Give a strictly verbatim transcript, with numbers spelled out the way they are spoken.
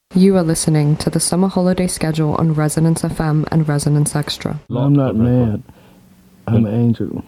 You are listening to the summer holiday schedule on Resonance F M and Resonance Extra. I'm not mad. I'm an angel.